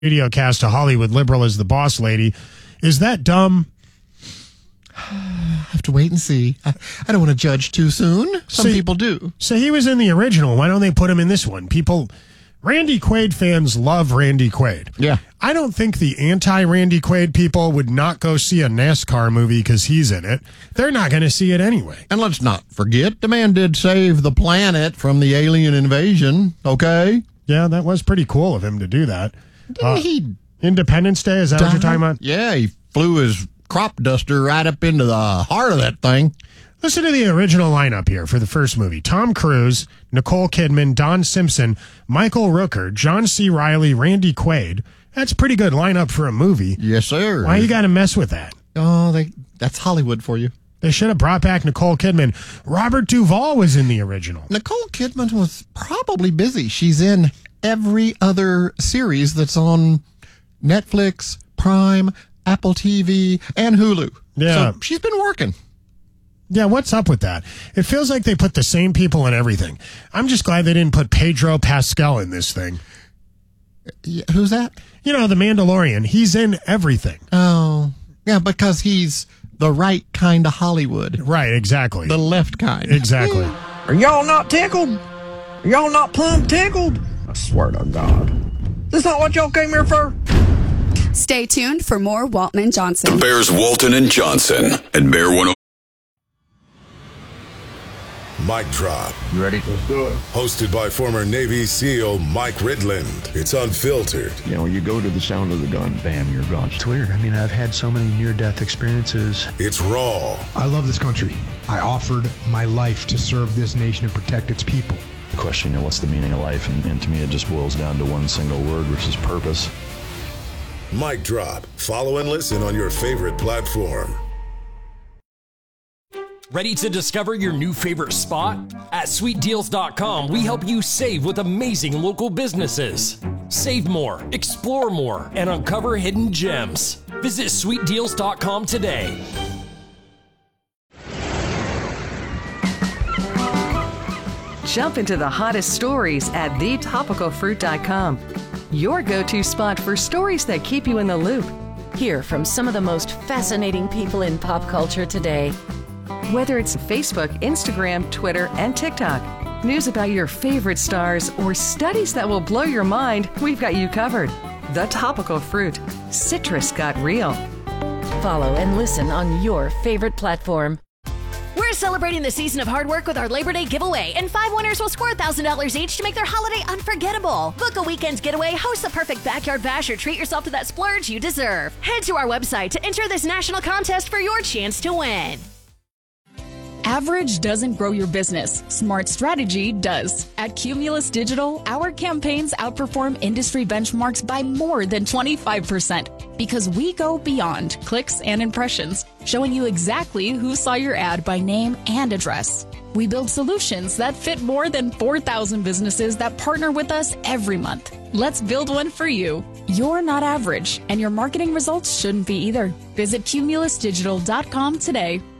radio cast to Hollywood liberal as the boss lady. Is that dumb? I have to wait and see. I don't want to judge too soon. Some people do. So he was in the original. Why don't they put him in this one? Randy Quaid fans love Randy Quaid. Yeah. I don't think the anti-Randy Quaid people would not go see a NASCAR movie because he's in it. They're not going to see it anyway. And let's not forget, the man did save the planet from the alien invasion, okay? Yeah, that was pretty cool of him to do that. Didn't he? Independence Day, is that what you're talking about? Yeah, he flew his crop duster right up into the heart of that thing. Listen to the original lineup here for the first movie. Tom Cruise, Nicole Kidman, Don Simpson, Michael Rooker, John C. Reilly, Randy Quaid. That's a pretty good lineup for a movie. Yes, sir. Why you got to mess with that? Oh, that's Hollywood for you. They should have brought back Nicole Kidman. Robert Duvall was in the original. Nicole Kidman was probably busy. She's in every other series that's on Netflix, Prime, Apple TV, and Hulu. Yeah. So she's been working. Yeah, what's up with that? It feels like they put the same people in everything. I'm just glad they didn't put Pedro Pascal in this thing. Yeah, who's that? You know, the Mandalorian. He's in everything. Oh, yeah, because he's the right kind of Hollywood. Right, exactly. The left kind. Exactly. Are y'all not tickled? Are y'all not plumb tickled? I swear to God. This not what y'all came here for? Stay tuned for more Walton and Johnson. The Bears Walton and Johnson at Bear 10. Mic Drop. You ready? Let's do it. Hosted by former Navy SEAL Mike Ridland. It's unfiltered. You know, you go to the sound of the gun, bam, you're gone. It's weird. I mean, I've had so many near-death experiences. It's raw. I love this country. I offered my life to serve this nation and protect its people. The question, what's the meaning of life? And to me, it just boils down to one single word, which is purpose. Mic Drop. Follow and listen on your favorite platform. Ready to discover your new favorite spot? At sweetdeals.com, we help you save with amazing local businesses. Save more, explore more, and uncover hidden gems. Visit sweetdeals.com today. Jump into the hottest stories at thetopicalfruit.com. Your go-to spot for stories that keep you in the loop. Hear from some of the most fascinating people in pop culture today. Whether it's Facebook, Instagram, Twitter, and TikTok, news about your favorite stars, or studies that will blow your mind, we've got you covered. The Topical Fruit. Citrus got real. Follow and listen on your favorite platform. We're celebrating the season of hard work with our Labor Day giveaway, and 5 winners will score $1,000 each to make their holiday unforgettable. Book a weekend's getaway, host the perfect backyard bash, or treat yourself to that splurge you deserve. Head to our website to enter this national contest for your chance to win. Average doesn't grow your business. Smart strategy does. At Cumulus Digital, our campaigns outperform industry benchmarks by more than 25% because we go beyond clicks and impressions, showing you exactly who saw your ad by name and address. We build solutions that fit more than 4,000 businesses that partner with us every month. Let's build one for you. You're not average, and your marketing results shouldn't be either. Visit cumulusdigital.com today.